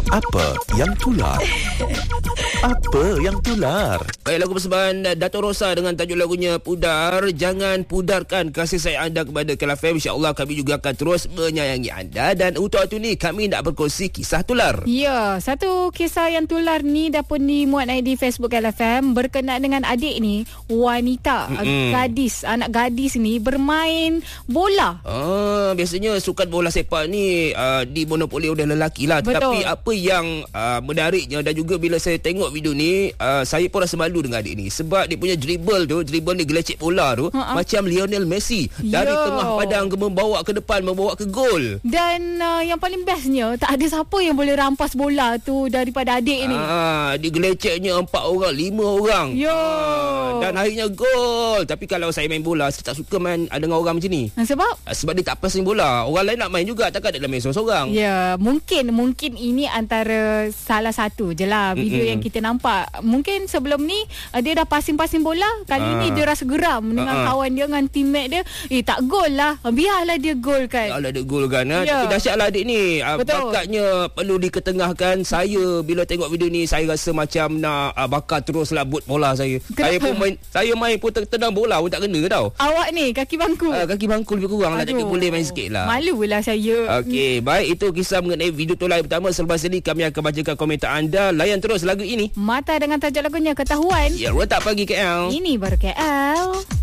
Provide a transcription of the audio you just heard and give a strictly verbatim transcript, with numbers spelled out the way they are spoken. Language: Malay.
Apa yang tular? Apa yang tular? Baik, lagu persembahan Dato' Rosa dengan tajuk lagunya Pudar. Jangan pudarkan kasih sayang anda kepada K L F M. InsyaAllah kami juga akan terus menyayangi anda. Dan untuk waktu ni kami nak berkongsi kisah tular. Ya, satu kisah yang tular ni dah pun dimuat naik di Facebook K L F M berkenaan dengan adik ni, wanita, mm-hmm. gadis, anak gadis ni bermain bola. Ah, biasanya sukan bola sepak ni uh, dimonopoli oleh lelaki lah. Betul. Tetapi apa yang uh, menariknya, dan juga bila saya tengok video ni, uh, saya pun rasa malu dengan adik ni. Sebab dia punya dribble tu, dribble ni gelecek bola tu, ha-ha. macam Lionel Messi. Dari Yo. tengah padang membawa ke depan, membawa ke gol. Dan uh, yang paling bestnya, tak ada siapa yang boleh rampas bola tu daripada adik ni. Ah, dia geleceknya empat orang, lima orang. Yo. Ah, dan akhirnya gol. Tapi kalau saya main bola, saya tak suka main dengan orang macam ni. Sebab? Ah, sebab dia tak passing bola. Orang lain nak main juga, takkan dia nak main seorang-seorang. Ya, mungkin mungkin ini antara salah satu je lah video Mm-mm. yang kita nampak. Mungkin sebelum ni uh, dia dah passing-passing bola. Kali uh. ni dia rasa geram dengan uh-uh. kawan dia, dengan teammate dia. Eh, tak gol lah. Biarlah dia gol kan. Biarlah dia gol kan. Ha? Ya. Tapi dahsyatlah adik ni. Uh, bakatnya perlu diketengahkan. Saya bila tengok video ni, saya rasa macam nak uh, bakar teruslah boot bola saya. Kenapa? Saya pun main, saya main pun tendang bola pun tak kena tau. Awak ni kaki bangku. Uh, kaki bangku lebih kurang lah. Tapi boleh main sikit lah. Malu lah saya. Okey, baik, itu kisah mengenai video tular pertama. Selepas ini kami akan bacakan komentar anda. Layan terus lagu ini. Mata dengan tajuk lagunya Ketahuan. Ya, Rotak Pagi K L. Ini baru K L.